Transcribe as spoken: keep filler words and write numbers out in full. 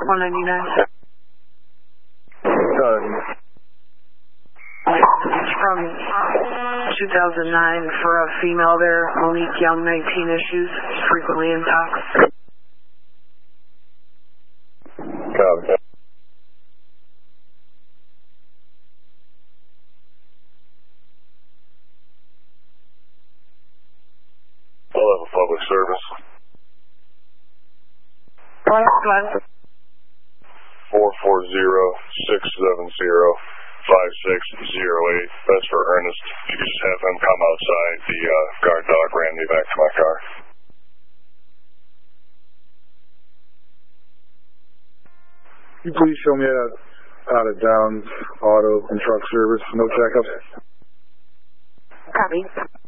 one ninety-nine. Uh, It's from two thousand nine for a female there, Monique Young, nineteen issues, frequently in talks. copy. I'll have a public service. Product line. four four zero, six seven zero, five six zero eight. That's for Ernest. You can just have him come outside. The uh, guard dog ran me back to my car. Can you please show me out, out of Downs Auto and Truck Service, no checkups? Copy.